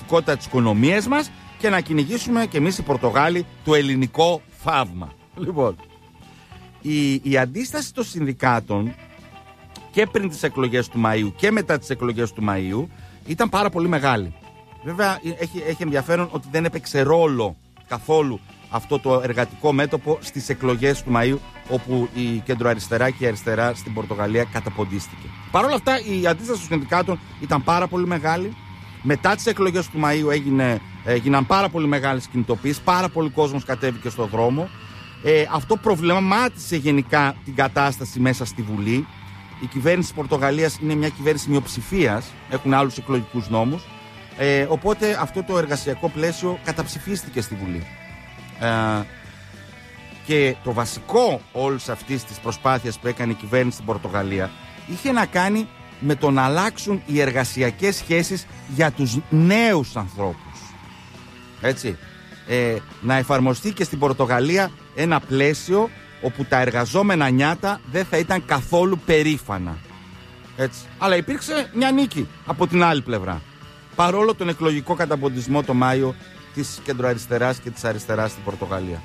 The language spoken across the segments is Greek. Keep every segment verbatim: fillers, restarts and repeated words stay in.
ανταγωνιστικότητα της οικονομίας μας και να κυνηγήσουμε κι εμείς οι Πορτογάλοι το ελληνικό θαύμα. Λοιπόν, η, η αντίσταση των συνδικάτων και πριν τις εκλογές του Μαΐου και μετά τις εκλογές του Μαΐου ήταν πάρα πολύ μεγάλη. Βέβαια έχει, έχει ενδιαφέρον ότι δεν έπαιξε ρόλο καθόλου αυτό το εργατικό μέτωπο στις εκλογές του Μαΐου, όπου η κεντροαριστερά και η αριστερά στην Πορτογαλία καταποντίστηκε. Παρ' όλα αυτά η αντίσταση των συνδικάτων ήταν πάρα πολύ μεγάλη. Μετά τις εκλογές του Μαΐου έγινε, έγιναν πάρα πολύ μεγάλες κινητοποιήσεις, πάρα πολύ κόσμος κατέβηκε στον δρόμο. Ε, αυτό προβλημάτισε γενικά την κατάσταση μέσα στη Βουλή. Η κυβέρνηση της Πορτογαλίας είναι μια κυβέρνηση μειοψηφίας, έχουν άλλους εκλογικούς νόμους. Ε, οπότε αυτό το εργασιακό πλαίσιο καταψηφίστηκε στη Βουλή. Ε, και το βασικό όλης αυτής της προσπάθειας που έκανε η κυβέρνηση στην Πορτογαλία είχε να κάνει με το να αλλάξουν οι εργασιακές σχέσεις για τους νέους ανθρώπους. Έτσι. Ε, να εφαρμοστεί και στην Πορτογαλία ένα πλαίσιο όπου τα εργαζόμενα νιάτα δεν θα ήταν καθόλου περήφανα. Έτσι. Αλλά υπήρξε μια νίκη από την άλλη πλευρά. Παρόλο τον εκλογικό καταποντισμό το Μάιο της κεντροαριστεράς και της αριστεράς στην Πορτογαλία.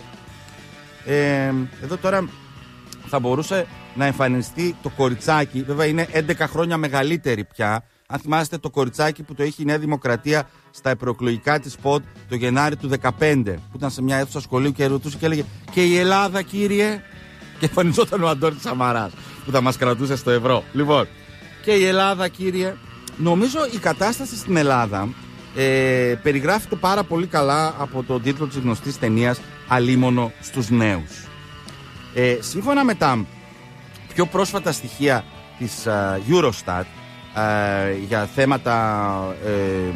Ε, εδώ τώρα θα μπορούσε να εμφανιστεί το κοριτσάκι, βέβαια είναι έντεκα χρόνια μεγαλύτερη πια. Αν θυμάστε το κοριτσάκι που το είχε η Νέα Δημοκρατία στα προεκλογικά της ΣΠΟΤ το Γενάρη του δεκαπέντε, που ήταν σε μια αίθουσα σχολείου και ρωτούσε και έλεγε «Και η Ελλάδα, κύριε?» Και εμφανιζόταν ο Αντώνης Σαμαράς που θα μας κρατούσε στο ευρώ. Λοιπόν, «Και η Ελλάδα, κύριε?» Νομίζω η κατάσταση στην Ελλάδα ε, περιγράφεται πάρα πολύ καλά από τον τίτλο της γνωστής ταινίας «Αλίμονο στους νέους». Ε, σύμφωνα με τα πιο πρόσφατα στοιχεία της uh, Eurostat uh, για θέματα ε,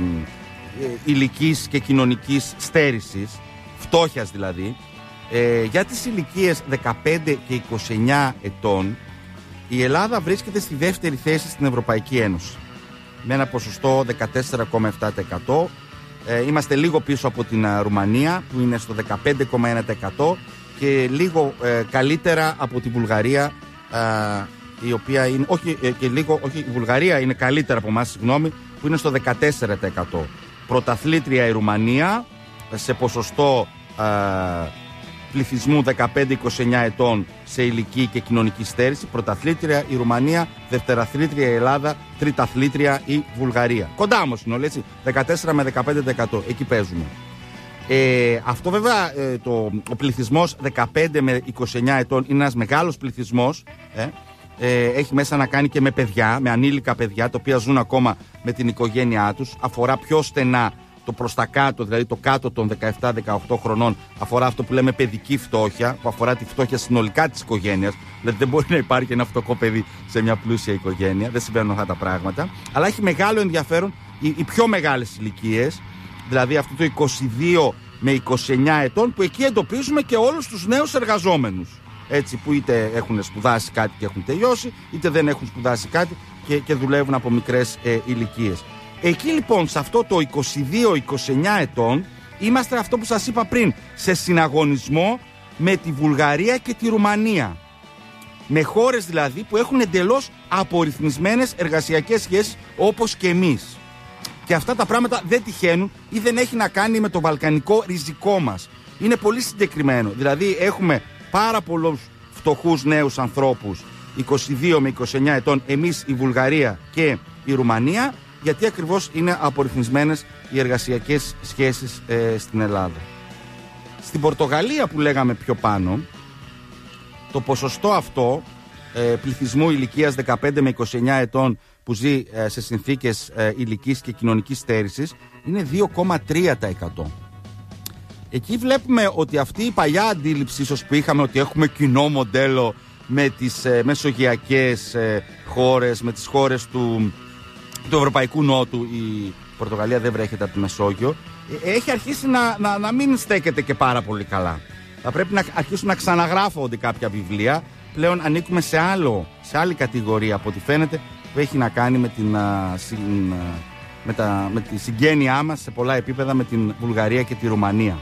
ε, ηλικής και κοινωνικής στέρησης, φτώχειας δηλαδή, ε, για τις ηλικίες δεκαπέντε και είκοσι εννιά ετών, η Ελλάδα βρίσκεται στη δεύτερη θέση στην Ευρωπαϊκή Ένωση με ένα ποσοστό δεκατέσσερα κόμμα επτά τοις εκατό. Ε, είμαστε λίγο πίσω από την uh, Ρουμανία που είναι στο δεκαπέντε κόμμα ένα τοις εκατό και λίγο ε, καλύτερα από τη Βουλγαρία, ε, η οποία είναι, όχι, ε, και λίγο, όχι, η Βουλγαρία είναι καλύτερα από εμάς, συγγνώμη, που είναι στο δεκατέσσερα τοις εκατό. Πρωταθλήτρια η Ρουμανία σε ποσοστό ε, πληθυσμού δεκαπέντε είκοσι εννιά ετών σε ηλική και κοινωνική στέρηση. Πρωταθλήτρια η Ρουμανία, δευτεραθλήτρια η Ελλάδα, τριταθλήτρια η Βουλγαρία. Κοντά όμως είναι όλοι, έτσι, δεκατέσσερα με δεκαπέντε τοις εκατό, εκεί παίζουμε. Ε, αυτό βέβαια ε, το, ο πληθυσμός δεκαπέντε με είκοσι εννιά ετών είναι ένας μεγάλος πληθυσμός, ε, ε, έχει μέσα να κάνει και με παιδιά, με ανήλικα παιδιά τα οποία ζουν ακόμα με την οικογένειά τους, αφορά πιο στενά το προς τα κάτω, δηλαδή το κάτω των δεκαεπτά δεκαοκτώ χρονών, αφορά αυτό που λέμε παιδική φτώχεια, που αφορά τη φτώχεια συνολικά της οικογένειας. Δηλαδή δεν μπορεί να υπάρχει ένα φτωχό παιδί σε μια πλούσια οικογένεια, δεν συμβαίνουν αυτά τα πράγματα. Αλλά έχει μεγάλο ενδιαφέρον οι, οι πιο μεγάλες ηλικίες, δηλαδή αυτό το είκοσι δύο με είκοσι εννιά ετών, που εκεί εντοπίζουμε και όλους τους νέους εργαζόμενους. Έτσι, που είτε έχουν σπουδάσει κάτι και έχουν τελειώσει, είτε δεν έχουν σπουδάσει κάτι και, και δουλεύουν από μικρές ε, ηλικίες. Εκεί λοιπόν, σε αυτό το είκοσι δύο είκοσι εννιά ετών, είμαστε αυτό που σας είπα πριν, σε συναγωνισμό με τη Βουλγαρία και τη Ρουμανία. Με χώρες δηλαδή που έχουν εντελώς απορριθμισμένες εργασιακές σχέσεις όπως και εμείς. Και αυτά τα πράγματα δεν τυχαίνουν ή δεν έχει να κάνει με το βαλκανικό ριζικό μας. Είναι πολύ συγκεκριμένο. Δηλαδή έχουμε πάρα πολλούς φτωχούς νέους ανθρώπους είκοσι δύο με είκοσι εννιά ετών, εμείς η Βουλγαρία και η Ρουμανία, γιατί ακριβώς είναι απορριθμισμένες οι εργασιακές σχέσεις ε, στην Ελλάδα. Στην Πορτογαλία που λέγαμε πιο πάνω, το ποσοστό αυτό ε, πληθυσμού ηλικίας δεκαπέντε με είκοσι εννιά ετών που ζει ε, σε συνθήκες ε, ηλικής και κοινωνικής στέρησης είναι δύο κόμμα τρία τοις εκατό. Εκεί βλέπουμε ότι αυτή η παλιά αντίληψη ίσως που είχαμε ότι έχουμε κοινό μοντέλο με τις ε, μεσογειακές ε, χώρες, με τις χώρες του, του Ευρωπαϊκού Νότου, η Πορτογαλία δεν βρέχεται από τη Μεσόγειο, ε, έχει αρχίσει να, να, να μην στέκεται και πάρα πολύ καλά. Θα πρέπει να αρχίσουν να ξαναγράφονται κάποια βιβλία. Πλέον ανήκουμε σε, άλλο, σε άλλη κατηγορία από ό,τι φαίνεται, που έχει να κάνει με, την, α, συν, α, με, τα, με τη συγγένειά μας σε πολλά επίπεδα με την Βουλγαρία και τη Ρουμανία.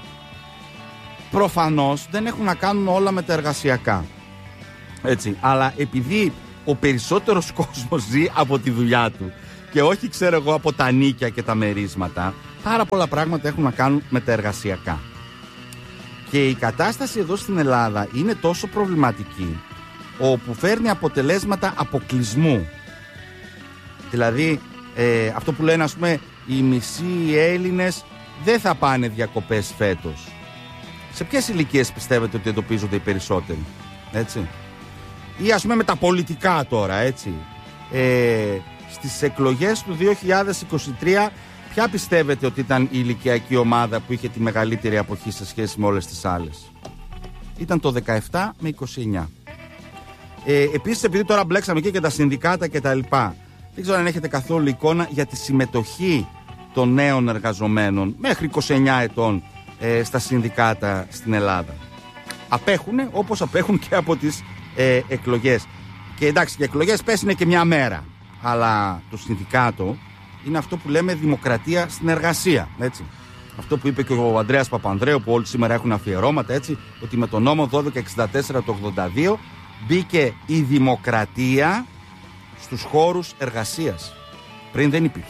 Προφανώς δεν έχουν να κάνουν όλα με τα εργασιακά. Έτσι, αλλά επειδή ο περισσότερος κόσμος ζει από τη δουλειά του και όχι ξέρω εγώ από τα νίκια και τα μερίσματα, πάρα πολλά πράγματα έχουν να κάνουν με τα εργασιακά. Και η κατάσταση εδώ στην Ελλάδα είναι τόσο προβληματική, όπου φέρνει αποτελέσματα αποκλεισμού. Δηλαδή, ε, αυτό που λένε, ας πούμε, οι μισοί Έλληνες δεν θα πάνε διακοπές φέτος. Σε ποιες ηλικίες πιστεύετε ότι εντοπίζονται οι περισσότεροι, έτσι? Ή ας πούμε με τα πολιτικά τώρα, έτσι. Ε, στις εκλογές του δύο χιλιάδες είκοσι τρία, ποια πιστεύετε ότι ήταν η ηλικιακή ομάδα που είχε τη μεγαλύτερη αποχή σε σχέση με όλες τις άλλες? Ήταν το δεκαεπτά με είκοσι εννιά. Ε, επίσης, επειδή τώρα μπλέξαμε εκεί και τα συνδικάτα και τα λοιπά, δεν ξέρω αν έχετε καθόλου εικόνα για τη συμμετοχή των νέων εργαζομένων μέχρι είκοσι εννιά ετών ε, στα συνδικάτα στην Ελλάδα. Απέχουν όπως απέχουν και από τις ε, εκλογές. Και εντάξει, οι εκλογές πες είναι και μια μέρα. Αλλά το συνδικάτο είναι αυτό που λέμε δημοκρατία στην εργασία. Έτσι. Αυτό που είπε και ο Ανδρέας Παπανδρέου, που όλοι σήμερα έχουν αφιερώματα, έτσι, ότι με τον νόμο δώδεκα εξήντα τέσσερα του ογδόντα δύο μπήκε η δημοκρατία στους χώρους εργασίας. Πριν δεν υπήρχε.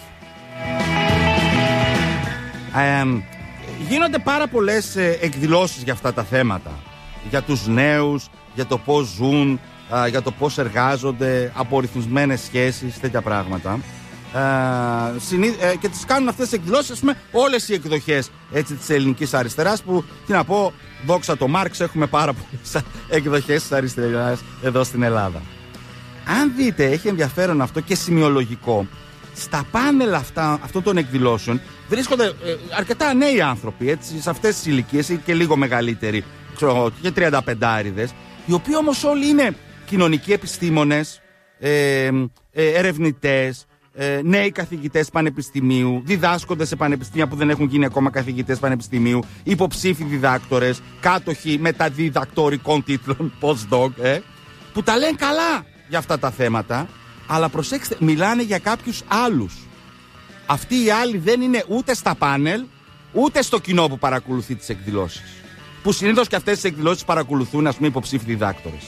Ε, γίνονται πάρα πολλές ε, εκδηλώσεις για αυτά τα θέματα. Για τους νέους, για το πώς ζουν, ε, για το πώς εργάζονται, απορριθμισμένες σχέσεις, τέτοια πράγματα. Ε, συνή, ε, και τις κάνουν αυτές τις εκδηλώσεις, ας πούμε, όλες οι εκδοχές, έτσι, της ελληνικής αριστεράς, που, τι να πω, δόξα το Μάρξ, έχουμε πάρα πολλές εκδοχές της αριστεράς εδώ στην Ελλάδα. Αν δείτε, έχει ενδιαφέρον αυτό και σημειολογικό, στα πάνελ αυτά, αυτών των εκδηλώσεων βρίσκονται ε, αρκετά νέοι άνθρωποι, έτσι, σε αυτές τις ηλικίες ή και λίγο μεγαλύτεροι, ξέρω, και τριανταπεντάριδες, οι οποίοι όμως όλοι είναι κοινωνικοί επιστήμονες, ε, ε, ερευνητές, ε, νέοι καθηγητές πανεπιστημίου, διδάσκοντες σε πανεπιστήμια που δεν έχουν γίνει ακόμα καθηγητές πανεπιστημίου, υποψήφοι διδάκτορες, κάτοχοι μεταδιδακτορικών τίτλων, postdoc, ε, που τα λένε καλά για αυτά τα θέματα, αλλά προσέξτε, μιλάνε για κάποιους άλλους. Αυτοί οι άλλοι δεν είναι ούτε στα πάνελ, ούτε στο κοινό που παρακολουθεί τις εκδηλώσεις. Που συνήθως και αυτές τις εκδηλώσεις παρακολουθούν, ας πούμε, υποψήφοι διδάκτορες.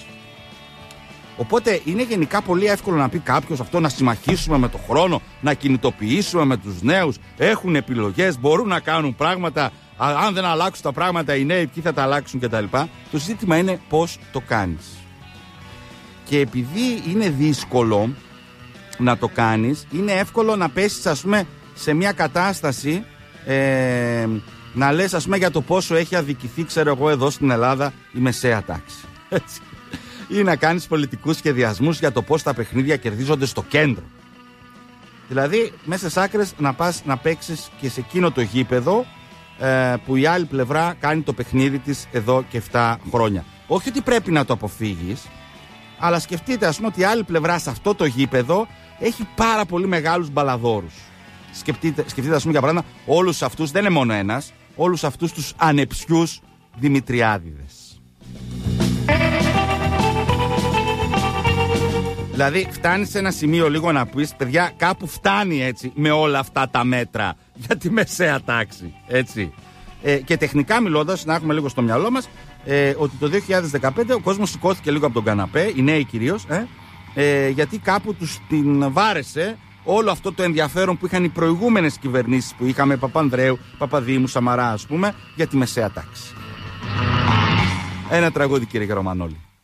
Οπότε είναι γενικά πολύ εύκολο να πει κάποιος αυτό, να συμμαχίσουμε με το χρόνο, να κινητοποιήσουμε με τους νέους, έχουν επιλογές, μπορούν να κάνουν πράγματα. Αν δεν αλλάξουν τα πράγματα οι νέοι, ποιοι θα τα αλλάξουν κτλ. Το ζήτημα είναι πώς το κάνεις. Και επειδή είναι δύσκολο να το κάνεις, είναι εύκολο να πέσεις, ας πούμε, σε μια κατάσταση, ε, να λες, ας πούμε, για το πόσο έχει αδικηθεί, ξέρω εγώ, εδώ στην Ελλάδα η μεσαία τάξη. Έτσι. Ή να κάνεις πολιτικούς σχεδιασμούς για το πώς τα παιχνίδια κερδίζονται στο κέντρο. Δηλαδή, μέσα στις άκρες να πας να παίξεις και σε εκείνο το γήπεδο ε, που η άλλη πλευρά κάνει το παιχνίδι της εδώ και επτά χρόνια. Όχι ότι πρέπει να το αποφύγεις, αλλά σκεφτείτε, ας πούμε, ότι η άλλη πλευρά σε αυτό το γήπεδο έχει πάρα πολύ μεγάλους μπαλαδόρους. Σκεφτείτε, σκεφτείτε, ας πούμε, για παράδειγμα, όλους αυτούς, δεν είναι μόνο ένας, όλους αυτούς τους ανεψιούς Δημητριάδηδες. Δηλαδή, φτάνει σε ένα σημείο λίγο να πεις, παιδιά, κάπου φτάνει, έτσι, με όλα αυτά τα μέτρα για τη μεσαία τάξη, έτσι. Ε, και τεχνικά μιλώντας, να έχουμε λίγο στο μυαλό μας, ε, ότι το δύο χιλιάδες δεκαπέντε ο κόσμος σηκώθηκε λίγο από τον καναπέ, οι νέοι κυρίως, ε, ε, γιατί κάπου τους την βάρεσε όλο αυτό το ενδιαφέρον που είχαν οι προηγούμενες κυβερνήσεις που είχαμε, Παπανδρέου, Παπαδήμου, Σαμαρά, ας πούμε, για τη μεσαία τάξη. Ένα τραγούδι, κύριε Ρωμανόλη.